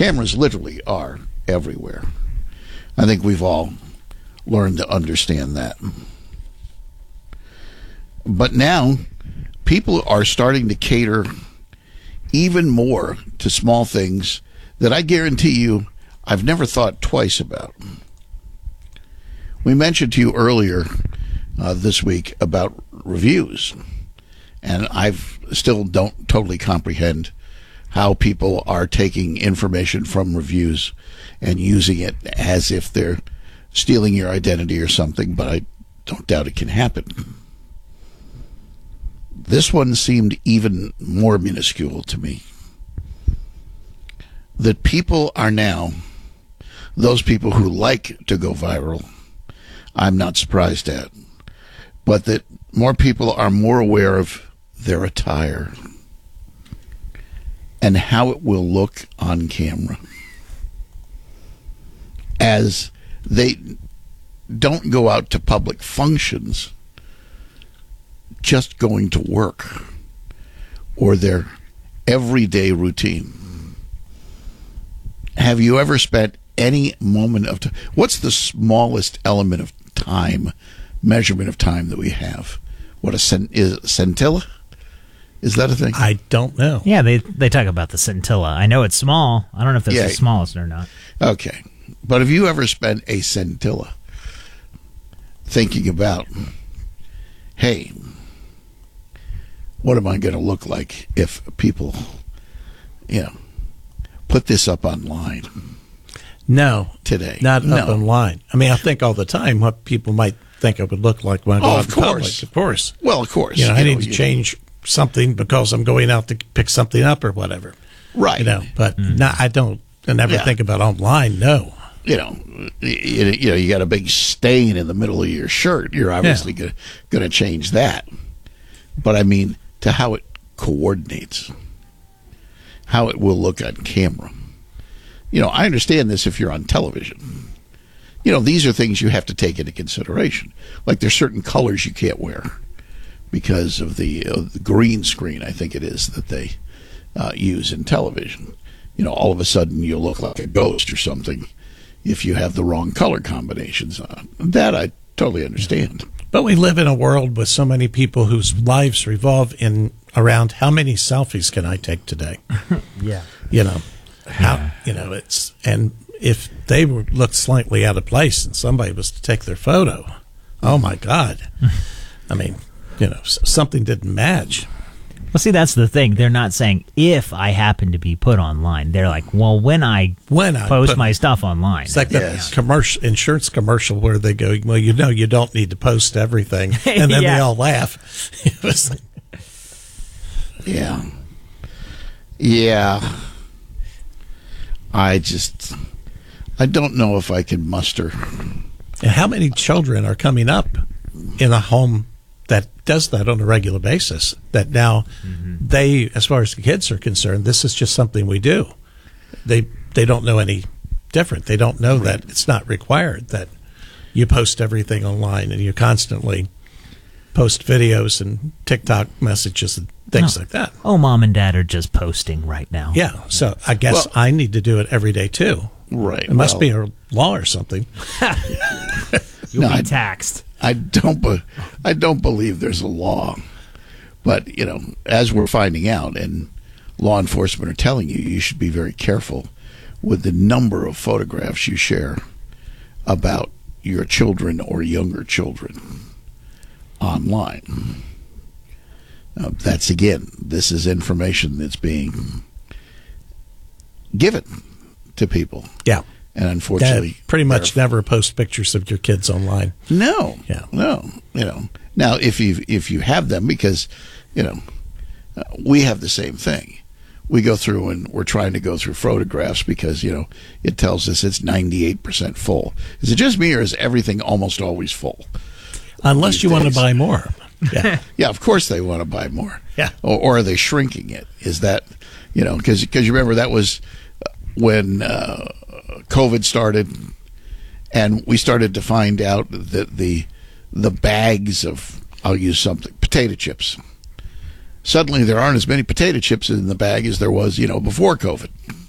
Cameras literally are everywhere. I think we've all learned to understand that. But now, people are starting to cater even more to small things that I guarantee you I've never thought twice about. We mentioned to you earlier this week about reviews, and I've still don't totally comprehend how people are taking information from reviews and using it as if they're stealing your identity or something, but I don't doubt it can happen. This one seemed even more minuscule to me. That people are now, those people who like to go viral, I'm not surprised at, but that more people are more aware of their attire and how it will look on camera, as they don't go out to public functions just going to work or their everyday routine. Have you ever spent any moment of time? What's the smallest element of time, measurement of time that we have? What is scintilla? Is that a thing? I don't know. Yeah, they talk about the scintilla. I know it's small. I don't know if that's the smallest or not. Okay. But have you ever spent a scintilla thinking about, hey, what am I going to look like if people, put this up online? No. Today. Not up online. I mean, I think all the time what people might think I would look like when I go out in public. Of course. Well, of course. I need to change something because I'm going out to pick something up or whatever. Right. But I never think about online, no. You got a big stain in the middle of your shirt. You're obviously going to change that. But I mean, to how it coordinates, how it will look on camera. I understand this if you're on television. These are things you have to take into consideration. Like there's certain colors you can't wear because of the green screen, I think it is, that they use in television. All of a sudden you look like a ghost or something if you have the wrong color combinations on. That I totally understand. But we live in a world with so many people whose lives revolve around how many selfies can I take today? Yeah. It's, and if they looked slightly out of place and somebody was to take their photo, oh my God. I mean, something didn't match. Well, see, that's the thing. They're not saying if I happen to be put online. They're like, well, when I post my stuff online. It's like the insurance commercial where they go, well, you don't need to post everything. And then they all laugh. It was like, yeah. I don't know if I can muster. And how many children are coming up in a home that does that on a regular basis, that now they, as far as the kids are concerned, this is just something we do. They don't know any different. They don't know that it's not required that you post everything online and you constantly post videos and TikTok messages and things like that. Oh, mom and dad are just posting right now. Yeah, so I guess I need to do it every day too. Right. It must be a law or something. You'll be taxed. I don't believe there's a law. But, as we're finding out, and law enforcement are telling you, you should be very careful with the number of photographs you share about your children or younger children online. This is information that's being given to people. Yeah. And unfortunately, pretty much never post pictures of your kids online. No. Yeah. No. Now if you have them, because we have the same thing. We go through and we're trying to go through photographs because it tells us it's 98% full. Is it just me, or is everything almost always full? Unless you want to buy more. Yeah. Yeah, of course they want to buy more. Yeah. Or are they shrinking it? Is that, because you remember that was when COVID started, and we started to find out that the bags of, I'll use something, potato chips. Suddenly there aren't as many potato chips in the bag as there was, before COVID.